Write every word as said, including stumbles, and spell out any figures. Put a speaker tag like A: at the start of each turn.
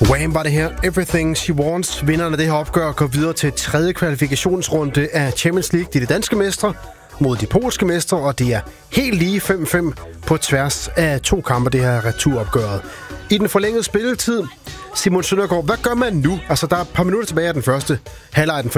A: Wham var det her. Everything She Wants. Vinderne af det her opgør går videre til tredje kvalifikationsrunde af Champions League. De er de danske mestre mod de polske mestre, og det er helt lige fem fem på tværs af to kampe, det her returopgøret. I den forlængede spilletid, Simon Søndergaard, hvad gør man nu? Altså, der er et par minutter tilbage af den første halvleg.